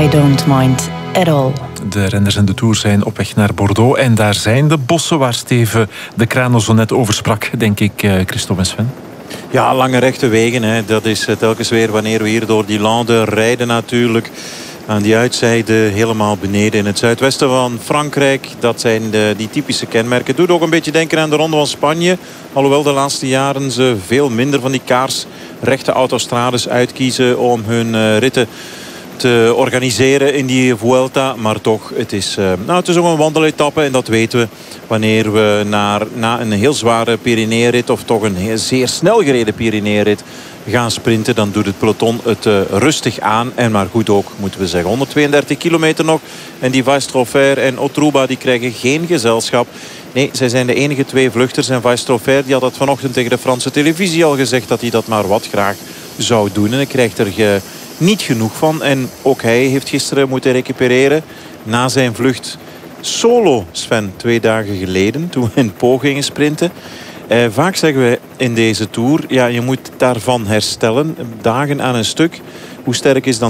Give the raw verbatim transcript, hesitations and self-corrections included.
I don't mind at all. De renners in de Tour zijn op weg naar Bordeaux. En daar zijn de bossen waar Steven de Krano zo net over sprak, denk ik, Christophe en Sven. Ja, lange rechte wegen. Hè. Dat is telkens weer wanneer we hier door die landen rijden natuurlijk. Aan die uitzijde helemaal beneden in het zuidwesten van Frankrijk. Dat zijn de, die typische kenmerken. Doet ook een beetje denken aan de Ronde van Spanje. Alhoewel de laatste jaren ze veel minder van die kaarsrechte autostrades uitkiezen om hun uh, ritten te organiseren in die Vuelta. Maar toch, het is, uh, nou, het is ook een wandeletappe. En dat weten we wanneer we naar, na een heel zware Pyreneeënrit, of toch een heel, zeer snel gereden Pyreneeënrit, gaan sprinten. Dan doet het peloton het uh, rustig aan. En maar goed ook, moeten we zeggen. honderdtweeëndertig kilometer nog. En die Weistroffer en Otruba die krijgen geen gezelschap. Nee, zij zijn de enige twee vluchters. En Weistroffer die had dat vanochtend tegen de Franse televisie al gezegd, dat hij dat maar wat graag zou doen. En hij krijgt er ge, niet genoeg van. En ook hij heeft gisteren moeten recupereren na zijn vlucht solo, Sven, twee dagen geleden, toen we in Po gingen sprinten. Eh, vaak zeggen we in deze Tour, ja, je moet daarvan herstellen, dagen aan een stuk. Hoe sterk is dan